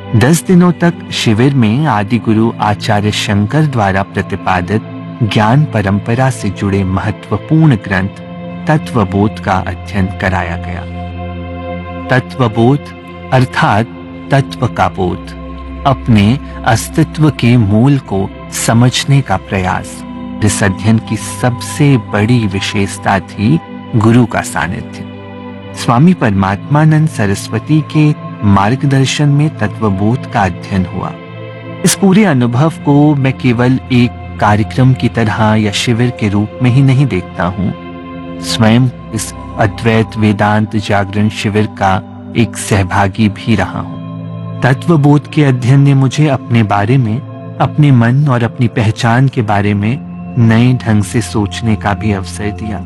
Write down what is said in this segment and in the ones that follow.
10 दिनों तक शिविर में आदि गुरु आचार्य शंकर द्वारा प्रतिपादित ज्ञान परंपरा से जुड़े महत्वपूर्ण ग्रंथ तत्वबोध का अध्ययन कराया गया। तत्वबोध अर्थात तत्व का बोध, अपने अस्तित्व के मूल को समझने का प्रयास। इस अध्ययन की सबसे बड़ी विशेषता थी गुरु का सानिध्य। स्वामी परमात्मानंद सरस्वती के मार्गदर्शन में तत्वबोध का अध्ययन हुआ। इस पूरे अनुभव को मैं केवल एक कार्यक्रम की तरह या शिविर के रूप में ही नहीं देखता हूँ। स्वयं इस अद्वैत वेदांत जागरण शिविर का एक सहभागी भी रहा हूँ। तत्वबोध के अध्ययन ने मुझे अपने बारे में, अपने मन और अपनी पहचान के बारे में नए ढंग से सोचने का भी अवसर दिया।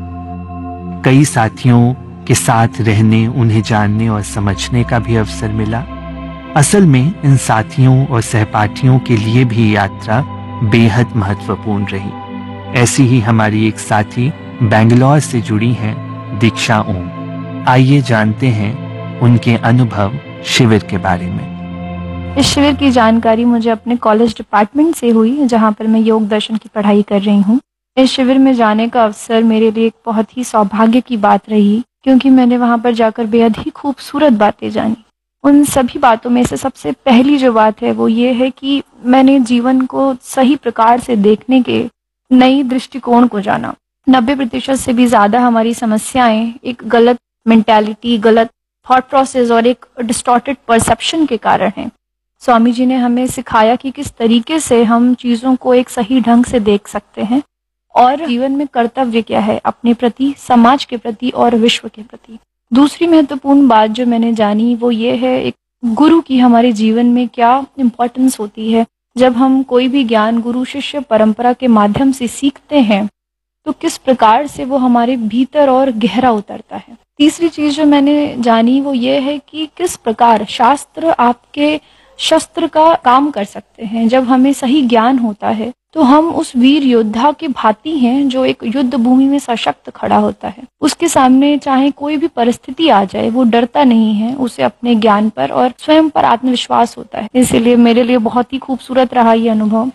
कई साथियों के साथ रहने, उन्हें जानने और समझने का भी अवसर मिला। असल में इन साथियों और सहपाठियों के लिए भी यात्रा बेहद महत्वपूर्ण रही। ऐसी ही हमारी एक साथी बेंगलौर से जुड़ी हैं, दीक्षा ओम। आइए जानते हैं उनके अनुभव शिविर के बारे में। इस शिविर की जानकारी मुझे अपने कॉलेज डिपार्टमेंट से हुई, जहाँ पर मैं योग दर्शन की पढ़ाई कर रही हूँ। इस शिविर में जाने का अवसर मेरे लिए एक बहुत ही सौभाग्य की बात रही, क्योंकि मैंने वहाँ पर जाकर बेहद ही खूबसूरत बातें जानी। उन सभी बातों में से सबसे पहली जो बात है वो ये है कि मैंने जीवन को सही प्रकार से देखने के नई दृष्टिकोण को जाना। 90% से भी ज्यादा हमारी समस्याएं एक गलत मेंटालिटी, गलत थॉट प्रोसेस और एक डिस्टॉर्टेड परसेप्शन के कारण है। स्वामी जी ने हमें सिखाया कि किस तरीके से हम चीजों को एक सही ढंग से देख सकते हैं और जीवन में कर्तव्य क्या है अपने प्रति, समाज के प्रति और विश्व के प्रति। दूसरी महत्वपूर्ण बात जो मैंने जानी वो ये है एक गुरु की हमारे जीवन में क्या इम्पोर्टेंस होती है। जब हम कोई भी ज्ञान गुरु शिष्य परंपरा के माध्यम से सीखते हैं तो किस प्रकार से वो हमारे भीतर और गहरा उतरता है। तीसरी चीज जो मैंने जानी वो ये है कि किस प्रकार शास्त्र आपके शस्त्र का काम कर सकते हैं। जब हमें सही ज्ञान होता है तो हम उस वीर योद्धा के भांति हैं जो एक युद्ध भूमि में सशक्त खड़ा होता है। उसके सामने चाहे कोई भी परिस्थिति आ जाए वो डरता नहीं है, उसे अपने ज्ञान पर और स्वयं पर आत्मविश्वास होता है। इसीलिए मेरे लिए बहुत ही खूबसूरत रहा ये अनुभव।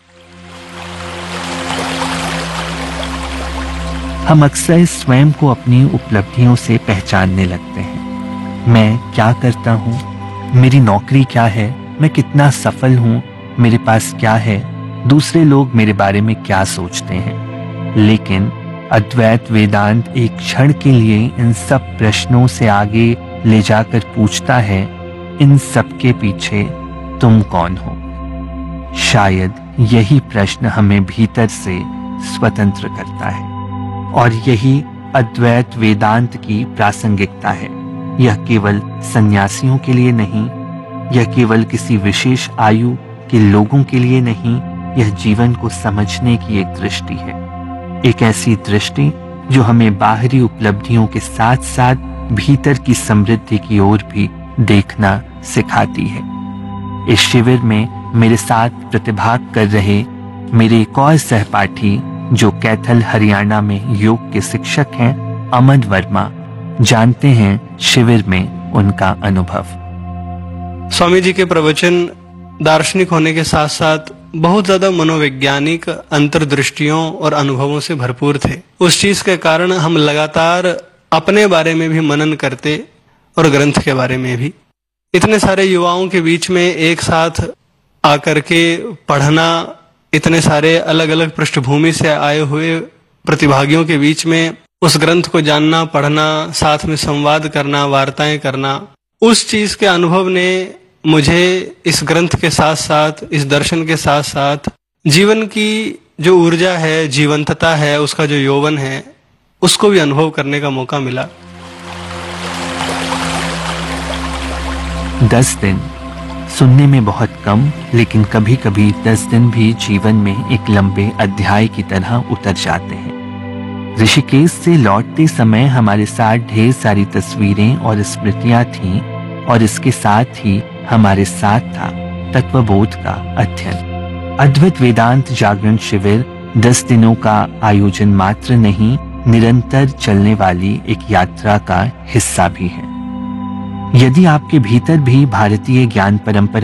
हम अक्सर स्वयं को अपनी उपलब्धियों से पहचानने लगते हैं। मैं क्या करता हूँ, मेरी नौकरी क्या है, मैं कितना सफल हूँ, मेरे पास क्या है, दूसरे लोग मेरे बारे में क्या सोचते हैं। लेकिन अद्वैत वेदांत एक क्षण के लिए इन सब प्रश्नों से आगे ले जाकर पूछता है, इन सब के पीछे तुम कौन हो। शायद यही प्रश्न हमें भीतर से स्वतंत्र करता है और यही अद्वैत वेदांत की प्रासंगिकता है। यह केवल सन्यासियों के लिए नहीं, यह केवल किसी विशेष आयु के लोगों के लिए नहीं, यह जीवन को समझने की एक दृष्टि है। एक ऐसी दृष्टि जो हमें बाहरी उपलब्धियों के साथ साथ भीतर की समृद्धि की ओर भी देखना सिखाती है। इस शिविर में मेरे साथ प्रतिभाग कर रहे मेरे एक और सहपाठी जो कैथल हरियाणा में योग के शिक्षक हैं, अमन वर्मा, जानते हैं शिविर में उनका अनुभव। स्वामी जी के प्रवचन दार्शनिक होने के साथ साथ बहुत ज्यादा मनोवैज्ञानिक अंतर्दृष्टियों और अनुभवों से भरपूर थे। उस चीज के कारण हम लगातार अपने बारे में भी मनन करते और ग्रंथ के बारे में भी। इतने सारे युवाओं के बीच में एक साथ आकर के पढ़ना, इतने सारे अलग अलग पृष्ठभूमि से आए हुए प्रतिभागियों के बीच में उस ग्रंथ को जानना, पढ़ना, साथ में संवाद करना, वार्ताएं करना, उस चीज के अनुभव ने मुझे इस ग्रंथ के साथ साथ, इस दर्शन के साथ साथ जीवन की जो ऊर्जा है, जीवंतता है, उसका जो यौवन है, उसको भी अनुभव करने का मौका मिला। 10 दिन सुनने में बहुत कम, लेकिन कभी कभी 10 दिन भी जीवन में एक लंबे अध्याय की तरह उतर जाते हैं। ऋषिकेश से लौटते समय हमारे साथ ढेर सारी तस्वीरें और स्मृतियां थीं और इसके साथ ही हमारे साथ था तत्वबोध का अध्ययन। अद्वैत वेदांत जागरण शिविर 10 दिनों का आयोजन मात्र नहीं, निरंतर चलने वाली एक यात्रा का हिस्सा भी है। यदि आपके भीतर भी भारतीय ज्ञान परंपरा